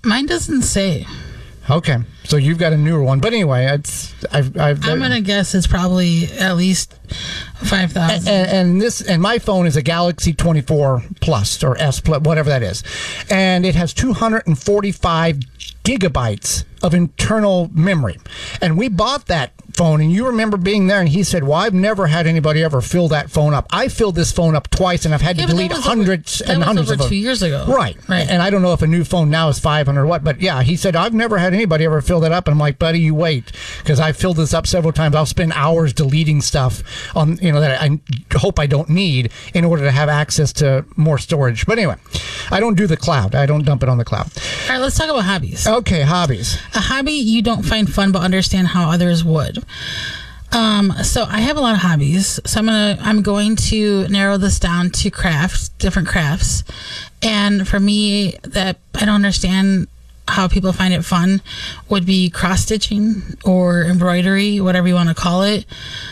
Mine doesn't say. Okay, so you've got a newer one, but anyway, I'm gonna guess it's probably at least 5,000. And my phone is a Galaxy 24 Plus or S Plus, whatever that is, and it has 245 gigabytes of internal memory, and we bought that phone, and you remember being there, and he said, well, I've never had anybody ever fill that phone up. I filled this phone up twice, and I've had to delete hundreds and hundreds of them. 2 years ago. Right. And I don't know if a new phone now is 500 or what, but yeah, he said, I've never had anybody ever fill that up. And I'm like, buddy, you wait, because I filled this up several times. I'll spend hours deleting stuff on, that I hope I don't need in order to have access to more storage. But anyway, I don't do the cloud. I don't dump it on the cloud. All right, let's talk about hobbies. Okay, hobbies. A hobby you don't find fun but understand how others would. So I have a lot of hobbies. So I'm going to narrow this down to different crafts. And for me, that I don't understand how people find it fun would be cross stitching or embroidery, whatever you want to call it.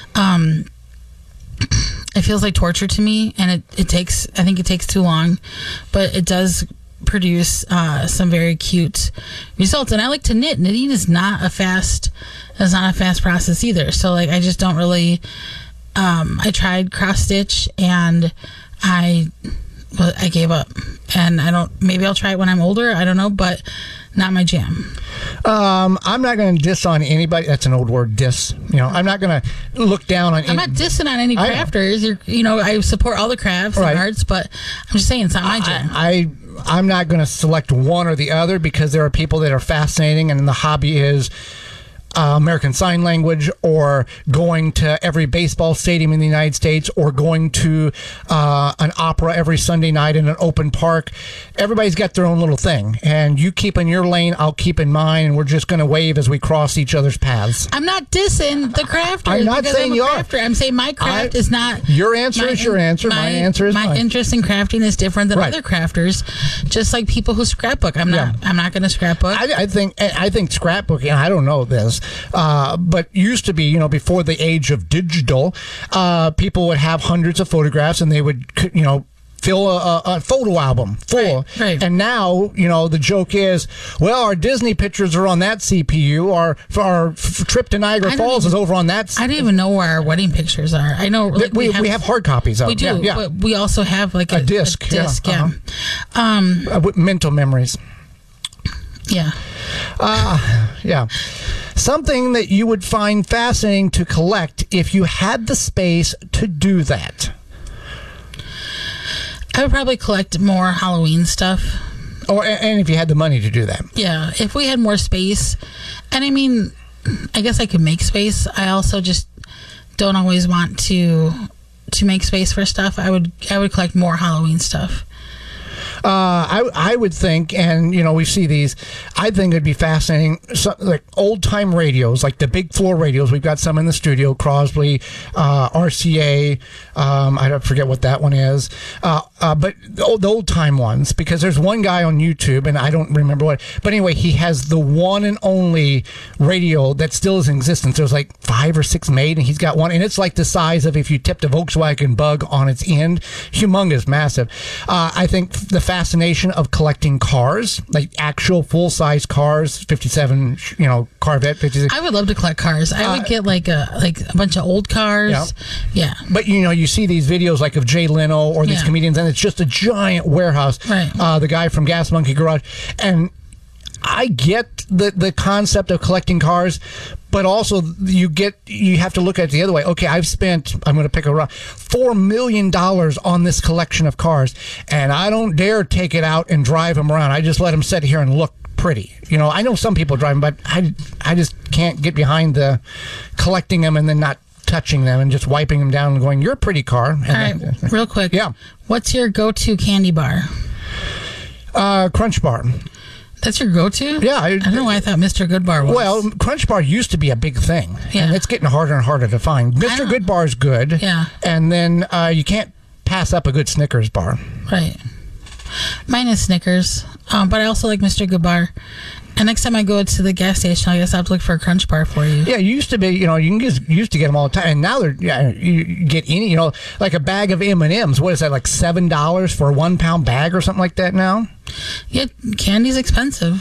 It feels like torture to me, and I think it takes too long, but it does produce some very cute results. And I like to knit. Knitting is not a fast process either. So like I just don't really I tried cross stitch and I gave up. And maybe I'll try it when I'm older, I don't know, but not my jam. I'm not going to diss on anybody. That's an old word, diss. I'm not going to look down on. I'm not dissing on any crafters. I support all the crafts and arts, but I'm just saying it's not my jam. I'm not going to select one or the other because there are people that are fascinating, and the hobby is American Sign Language, or going to every baseball stadium in the United States, or going to an opera every Sunday night in an open park. Everybody's got their own little thing, and you keep in your lane, I'll keep in mine, and we're just going to wave as we cross each other's paths. I'm not dissing the crafters. I'm not saying you are. I'm saying my craft is not. Your answer is your answer. My answer is mine. My interest in crafting is different than other crafters. Just like people who scrapbook. I'm not going to scrapbook. I think scrapbooking. I don't know this. But used to be, before the age of digital, people would have hundreds of photographs, and they would, fill a photo album full. Right. And now, the joke is, well, our Disney pictures are on that CPU. Our trip to Niagara Falls is over on that. I don't even know where our wedding pictures are. I know we have hard copies of. We do, but we also have like a disc. With mental memories. Yeah. Yeah. Something that you would find fascinating to collect if you had the space to do that. I would probably collect more Halloween stuff. And if you had the money to do that. Yeah, if we had more space. And I mean, I guess I could make space. I also just don't always want to make space for stuff. I would collect more Halloween stuff. I would think, and we see these, I think it'd be fascinating, like old time radios, like the big floor radios. We've got some in the studio, Crosley, RCA, I forget what that one is, but the old time ones, because there's one guy on YouTube, and I don't remember what, but anyway, he has the one and only radio that still is in existence. There's like 5 or 6 made, and he's got one, and it's like the size of if you tipped a Volkswagen Bug on its end. Humongous, massive. I think the fascination of collecting cars, like actual full-size cars, 57, Corvette 56. I would love to collect cars. I would get like a bunch of old cars. Yeah. But you see these videos like of Jay Leno or these comedians, and it's just a giant warehouse. Right. The guy from Gas Monkey Garage, and I get the concept of collecting cars, but also you have to look at it the other way. Okay, I'm going to pick $4 million on this collection of cars, and I don't dare take it out and drive them around. I just let them sit here and look pretty. I know some people drive them, but I just can't get behind the collecting them and then not touching them and just wiping them down and going, "You're a pretty car." And all right, real quick. Yeah. What's your go-to candy bar? Crunch Bar. That's your go-to? Yeah. I don't know why I thought Mr. Goodbar was. Well, Crunch Bar used to be a big thing, and it's getting harder and harder to find. Mr. Goodbar is good, and then you can't pass up a good Snickers bar. Right. Mine is Snickers, but I also like Mr. Goodbar. And next time I go to the gas station, I guess I'll have to look for a Crunch Bar for you. Yeah, you used to be, used to get them all the time, and now you get any, like a bag of M&Ms. What is that, like $7 for a 1 pound bag or something like that now? Yeah, candy's expensive.